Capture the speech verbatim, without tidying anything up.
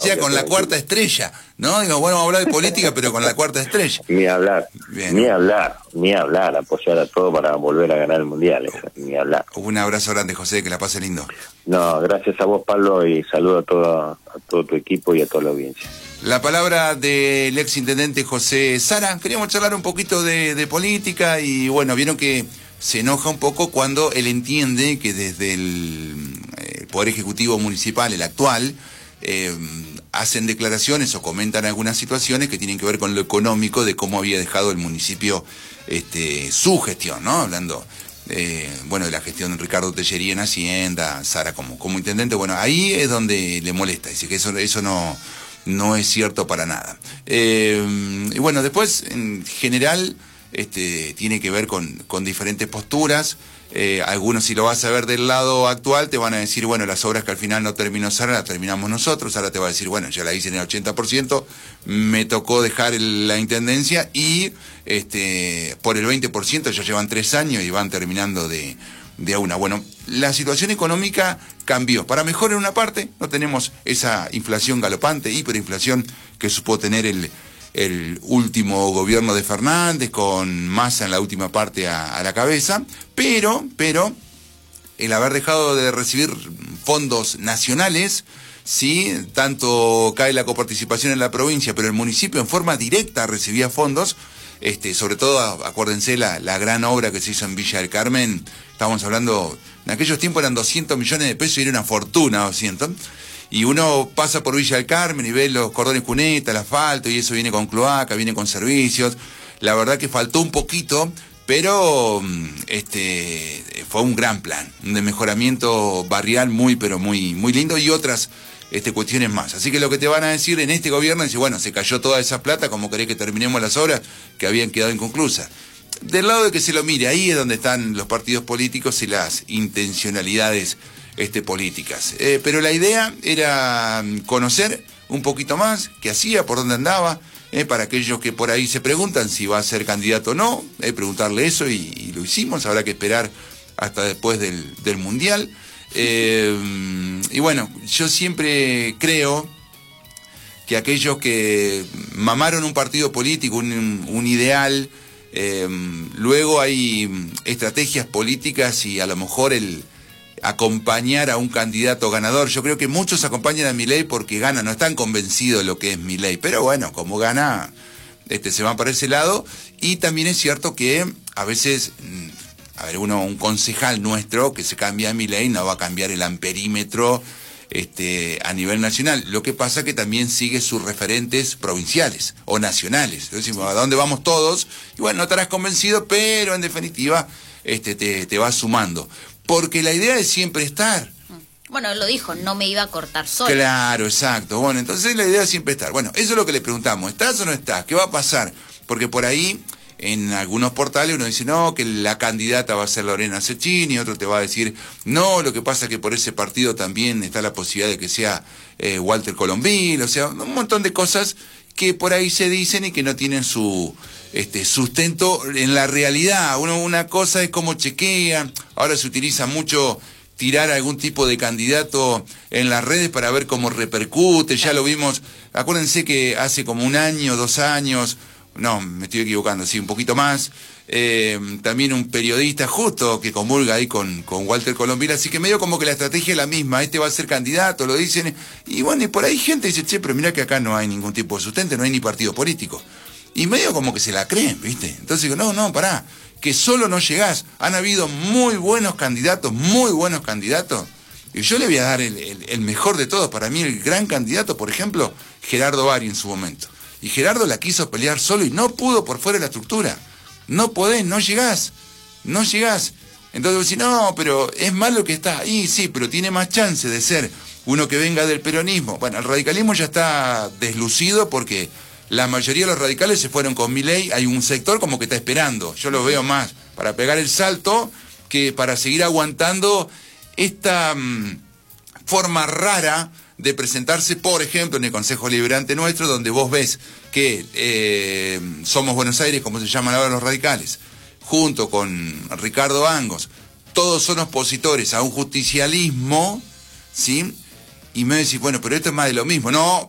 O sea, con la cuarta estrella, ¿no? Digo, bueno, vamos a hablar de política, pero con la cuarta estrella. Ni hablar, Bien. ni hablar, ni hablar, apoyar a todo para volver a ganar el Mundial, eso, ni hablar. Un abrazo grande, José, que la pase lindo. No, gracias a vos, Pablo, y saludo a todo, a todo tu equipo y a toda la audiencia. La palabra del ex intendente José Sara. Queríamos charlar un poquito de, de política y, bueno, vieron que se enoja un poco cuando él entiende que desde el, el Poder Ejecutivo Municipal, el actual, eh, hacen declaraciones o comentan algunas situaciones que tienen que ver con lo económico de cómo había dejado el municipio este, su gestión, ¿no? Hablando, eh, bueno, de la gestión de Ricardo Tellería en Hacienda, Sara como, como intendente. Bueno, ahí es donde le molesta, dice que eso, eso no, no es cierto para nada. Eh, y bueno, después, en general, este, tiene que ver con, con diferentes posturas. Eh, algunos, si lo vas a ver del lado actual, te van a decir, bueno, las obras que al final no terminó Sara, las terminamos nosotros. Ahora te va a decir, bueno, ya la hice en el ochenta por ciento, me tocó dejar el, la intendencia y este, por el veinte por ciento ya llevan tres años y van terminando de, de a una. Bueno, la situación económica cambió. Para mejor en una parte, no tenemos esa inflación galopante, hiperinflación que supo tener el el último gobierno de Fernández, con Massa en la última parte a, a la cabeza, pero, pero el haber dejado de recibir fondos nacionales, sí, tanto cae la coparticipación en la provincia, pero el municipio en forma directa recibía fondos, este, sobre todo, acuérdense, la, la gran obra que se hizo en Villa del Carmen, estábamos hablando, en aquellos tiempos eran doscientos millones de pesos y era una fortuna, doscientos. Y uno pasa por Villa del Carmen y ve los cordones cuneta, el asfalto, y eso viene con cloaca, viene con servicios. La verdad que faltó un poquito, pero este fue un gran plan, un de mejoramiento barrial muy, pero muy, muy lindo, y otras este, cuestiones más. Así que lo que te van a decir en este gobierno es, bueno, se cayó toda esa plata, ¿cómo querés que terminemos las obras que habían quedado inconclusas? Del lado de que se lo mire, ahí es donde están los partidos políticos y las intencionalidades Este, políticas. Eh, pero la idea era conocer un poquito más qué hacía, por dónde andaba, eh, para aquellos que por ahí se preguntan si va a ser candidato o no, eh, preguntarle eso y, y lo hicimos. Habrá que esperar hasta después del, del Mundial. Eh, y bueno, yo siempre creo que aquellos que mamaron un partido político, un, un ideal, eh, luego hay estrategias políticas y a lo mejor el acompañar a un candidato ganador. Yo creo que muchos acompañan a Milei porque gana, no están convencidos de lo que es Milei, pero bueno, como gana, este, se van para ese lado. Y también es cierto que a veces, a ver, uno, un concejal nuestro que se cambia a Milei no va a cambiar el amperímetro este, a nivel nacional. Lo que pasa que también sigue sus referentes provinciales o nacionales. Entonces, ¿a dónde vamos todos? Y bueno, no estarás convencido, pero en definitiva este, te, te vas sumando. Porque la idea es siempre estar. Bueno, él lo dijo, no me iba a cortar solo. Claro, exacto. Bueno, entonces la idea es siempre estar. Bueno, eso es lo que le preguntamos. ¿Estás o no estás? ¿Qué va a pasar? Porque por ahí, en algunos portales, uno dice, no, que la candidata va a ser Lorena Cecchini, otro te va a decir, no, lo que pasa es que por ese partido también está la posibilidad de que sea eh, Walter Colombil, o sea, un montón de cosas que por ahí se dicen y que no tienen su este sustento en la realidad. Uno, una cosa es cómo chequea, ahora se utiliza mucho tirar algún tipo de candidato en las redes para ver cómo repercute, ya lo vimos, acuérdense que hace como un año, dos años, no, me estoy equivocando, sí, un poquito más, eh, también un periodista justo que comulga ahí con, con Walter Colombil, así que medio como que la estrategia es la misma, este va a ser candidato, lo dicen, y bueno, y por ahí gente dice, che, pero mirá que acá no hay ningún tipo de sustento, no hay ni partido político, y medio como que se la creen, ¿viste? Entonces digo, no, no, pará, que solo no llegás, han habido muy buenos candidatos, muy buenos candidatos, y yo le voy a dar el, el, el mejor de todos, para mí el gran candidato, por ejemplo, Gerardo Bari en su momento. Y Gerardo la quiso pelear solo y no pudo por fuera de la estructura. No podés, no llegás, no llegás. Entonces, si no, pero es malo que está ahí, sí, pero tiene más chance de ser uno que venga del peronismo. Bueno, el radicalismo ya está deslucido porque la mayoría de los radicales se fueron con Milei. Hay un sector como que está esperando. Yo lo veo más para pegar el salto que para seguir aguantando esta mmm, forma rara de presentarse, por ejemplo, en el Consejo Liberante nuestro, donde vos ves que eh, Somos Buenos Aires, como se llaman ahora los radicales, junto con Ricardo Angos, todos son opositores a un justicialismo, ¿sí? Y me decís, bueno, pero esto es más de lo mismo. No,